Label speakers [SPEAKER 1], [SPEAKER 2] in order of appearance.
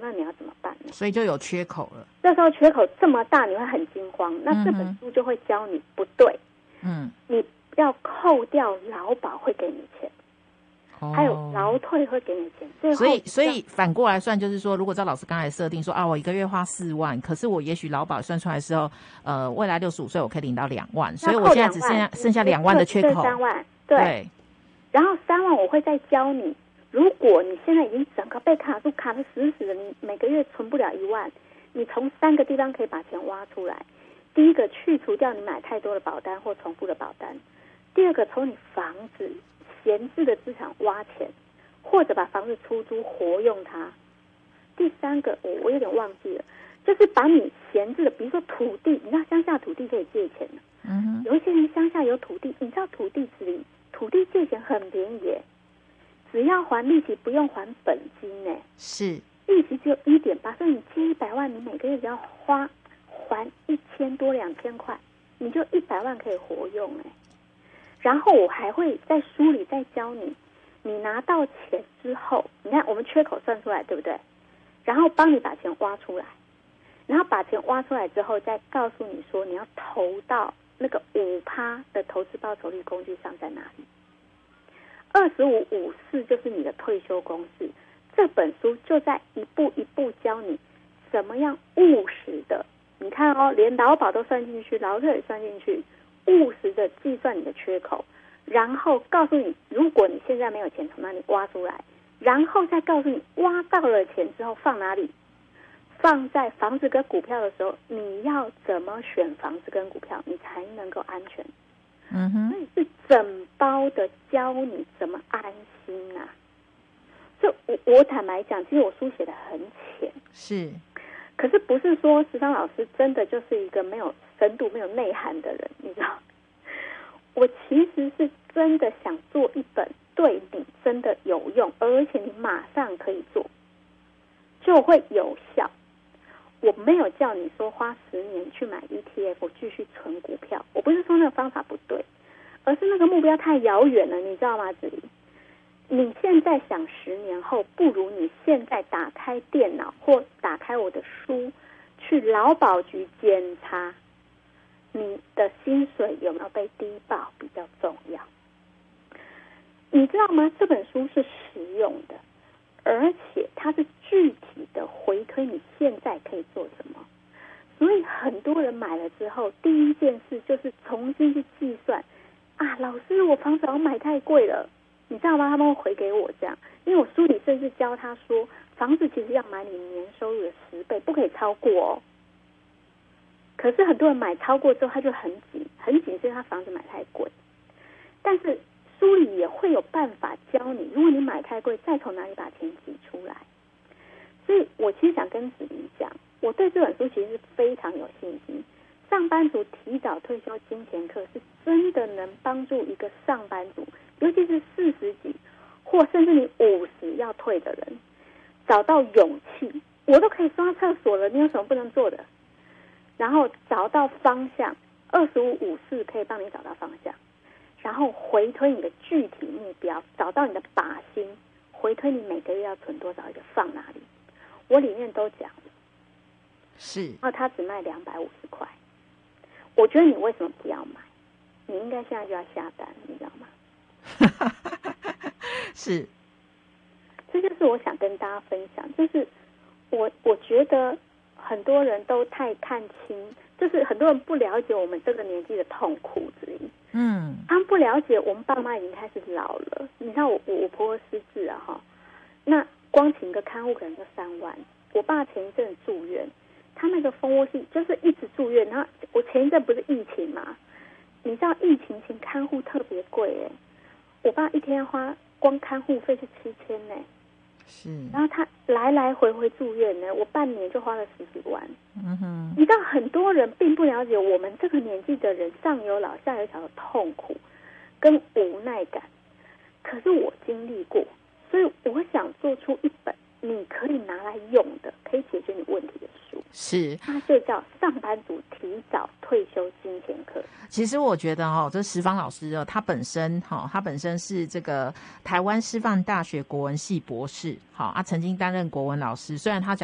[SPEAKER 1] 那你要怎么办呢？
[SPEAKER 2] 所以就有缺口了。
[SPEAKER 1] 这时候缺口这么大，你会很惊慌。那这本书就会教你不对，你要扣掉劳保会给你钱，还有劳退会给你钱。
[SPEAKER 2] 所以反过来算，就是说，如果照老师刚才设定说啊，我一个月花4万，可是我也许劳保算出来的时候，未来65岁我可以领到2万，所以我现在只剩下2万的缺口。
[SPEAKER 1] 3万，对。然后3万我会再教你，如果你现在已经整个被卡住，卡得死死的，你每个月存不了1万，你从3个地方可以把钱挖出来。第一个，去除掉你买太多的保单或重复的保单；第二个，从你房子闲置的资产挖钱，或者把房子出租活用它；第三个，我有点忘记了，就是把你闲置的，比如说土地，你知道乡下土地可以借钱的，有一些人乡下有土地，你知道土地借钱很便宜耶，只要还利息，不用还本金呢。
[SPEAKER 2] 是，
[SPEAKER 1] 利息只有1.8%，所以你借100万，你每个月只要还1000多2000块，你就100万可以活用哎。然后我还会在书里再教你，你拿到钱之后，你看我们缺口算出来对不对？然后帮你把钱挖出来，然后把钱挖出来之后，再告诉你说你要投到那个5%的投资报酬率工具上在哪里。2554就是你的退休公式，这本书就在一步一步教你怎么样务实的，你看哦，连劳保都算进去，劳退也算进去，务实的计算你的缺口，然后告诉你，如果你现在没有钱，从哪里挖出来，然后再告诉你挖到了钱之后放哪里，放在房子跟股票的时候，你要怎么选房子跟股票，你才能够安全。所以是整包的教你怎么安心啊。所以我坦白讲，其实我书写的很浅，
[SPEAKER 2] 是，
[SPEAKER 1] 可是不是说石方老师真的就是一个没有深度、没有内涵的人，你知道？我其实是真的想做一本对你真的有用，而且你马上可以做，就会有效。我没有叫你说花10年去买 ETF 继续存股票，我不是说那个方法不对，而是那个目标太遥远了，你知道吗？子怡，你现在想10年后，不如你现在打开电脑或打开我的书，去劳保局检查你的薪水有没有被低报比较重要。你知道吗？这本书是实用的，而且它是具体的回推你现在可以做什么。所以很多人买了之后，第一件事就是重新去计算啊，老师，我房子好像买太贵了，你知道吗？他们会回给我这样，因为我书里甚至教他说，房子其实要买你年收入的10倍，不可以超过哦。可是很多人买超过之后，他就很紧，是因为他房子买太贵。但是书里也会有办法教你，如果你买太贵，再从哪里把钱挤出来。所以我其实想跟子怡讲，我对这本书其实是非常有信心。上班族提早退休金钱课是真的能帮助一个上班族，尤其是40几或甚至你50要退的人，找到勇气。我都可以刷厕所了，你有什么不能做的？然后找到方向，2554可以帮你找到方向，然后回推你的具体目标，找到你的靶心，回推你每个月要存多少，一个放哪里。我里面都讲了，
[SPEAKER 2] 是。
[SPEAKER 1] 然后他只卖250块，我觉得你为什么不要买？你应该现在就要下单，你知道吗？
[SPEAKER 2] 是，
[SPEAKER 1] 这就是我想跟大家分享，就是我觉得很多人都太看清，就是很多人不了解我们这个年纪的痛苦之一。他们不了解我们爸妈已经开始老了。你看我婆婆失智啊哈，那光请个看护可能就3万。我爸前一阵住院，他那个蜂窝性就是一直住院，然后我前一阵不是疫情嘛，你知道疫情前看护特别贵哎，我爸一天花光看护费是7000呢。
[SPEAKER 2] 是，
[SPEAKER 1] 然后他来来回回住院呢，我半年就花了10几万。你知道很多人并不了解我们这个年纪的人上有老下有小的痛苦跟无奈感，可是我经历过，所以我想做出一本你可以拿来用的，可以解决你问题的书。
[SPEAKER 2] 是，
[SPEAKER 1] 它就叫上班族提早退休金钱课。
[SPEAKER 2] 其实我觉得这石方老师他本身是这个台湾师范大学国文系博士，曾经担任国文老师，虽然他讲